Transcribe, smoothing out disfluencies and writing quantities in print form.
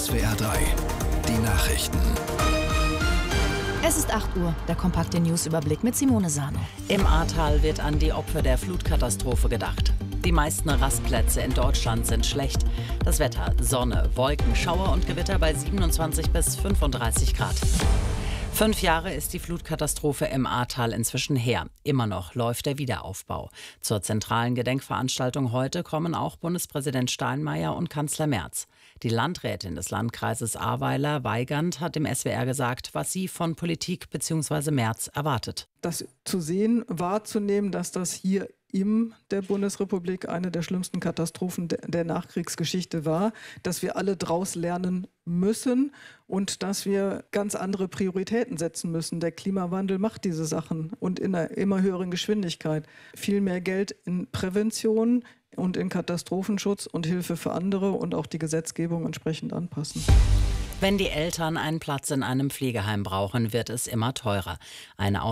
SWR 3, die Nachrichten. Es ist 8 Uhr, der kompakte Newsüberblick mit Simone Sano. Im Ahrtal wird an die Opfer der Flutkatastrophe gedacht. Die meisten Rastplätze in Deutschland sind schlecht. Das Wetter: Sonne, Wolken, Schauer und Gewitter bei 27 bis 35 Grad. 5 Jahre ist die Flutkatastrophe im Ahrtal inzwischen her. Immer noch läuft der Wiederaufbau. Zur zentralen Gedenkveranstaltung heute kommen auch Bundespräsident Steinmeier und Kanzler Merz. Die Landrätin des Landkreises Ahrweiler, Weigand, hat dem SWR gesagt, was sie von Politik bzw. Merz erwartet. Das zu sehen, wahrzunehmen, dass das hier in der Bundesrepublik eine der schlimmsten Katastrophen der Nachkriegsgeschichte war, dass wir alle draus lernen müssen und dass wir ganz andere Prioritäten setzen müssen. Der Klimawandel macht diese Sachen und in einer immer höheren Geschwindigkeit. Viel mehr Geld in Prävention und in Katastrophenschutz und Hilfe für andere und auch die Gesetzgebung entsprechend anpassen. Wenn die Eltern einen Platz in einem Pflegeheim brauchen, wird es immer teurer. Eine